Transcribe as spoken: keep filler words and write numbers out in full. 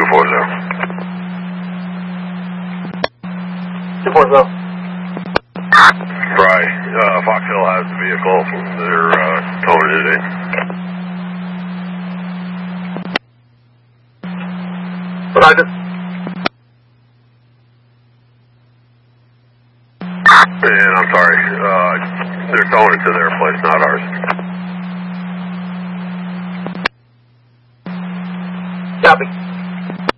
two four zero. two four zero. Right. Uh, Fox Hill has the vehicle. They're uh, towing it in. Roger. And I'm sorry, uh, they're towing it to their place, not ours. Copy.